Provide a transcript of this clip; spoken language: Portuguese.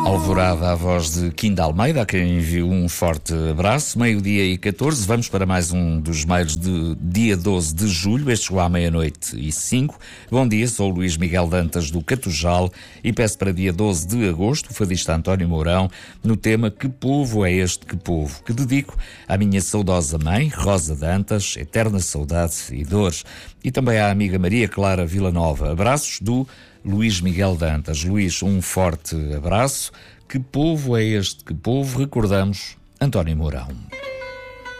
Alvorada, a voz de Kim de Almeida, a quem envio um forte abraço. 12h14, vamos para mais um dos mails de dia 12 de julho. Este chegou à 00:05. Bom dia, sou o Luís Miguel Dantas do Catujal e peço para dia 12 de agosto o fadista António Mourão no tema Que Povo é Este Que Povo, que dedico à minha saudosa mãe, Rosa Dantas, eterna saudade e dores, e também à amiga Maria Clara Villanova. Abraços do Luís Miguel Dantas. Luís, um forte abraço. Que povo é este? Que povo? Recordamos António Mourão.